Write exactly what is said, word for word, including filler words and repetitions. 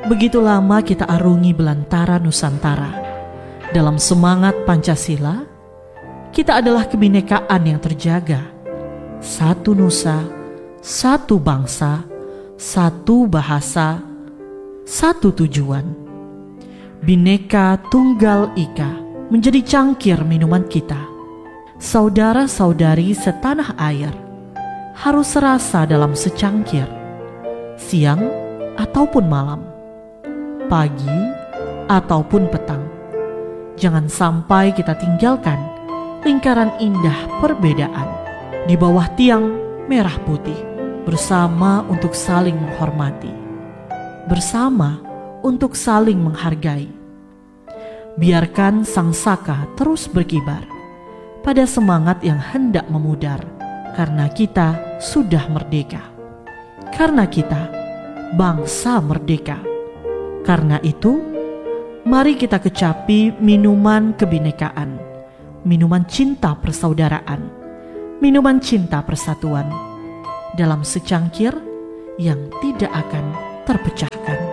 Begitu lama kita arungi belantara Nusantara. Dalam semangat Pancasila, kita adalah kebinekaan yang terjaga. Satu nusa, satu bangsa, satu bahasa, satu tujuan. Bhinneka Tunggal Ika menjadi cangkir minuman kita. Saudara-saudari setanah air harus serasa dalam secangkir, siang ataupun malam, pagi ataupun petang. Jangan sampai kita tinggalkan lingkaran indah perbedaan di bawah tiang merah putih, bersama untuk saling menghormati, bersama untuk saling menghargai. Biarkan sang saka terus berkibar pada semangat yang hendak memudar, karena kita sudah merdeka. Karena kita bangsa merdeka. Karena itu, mari kita kecapi minuman kebinekaan, minuman cinta persaudaraan, minuman cinta persatuan, dalam secangkir yang tidak akan terpecahkan.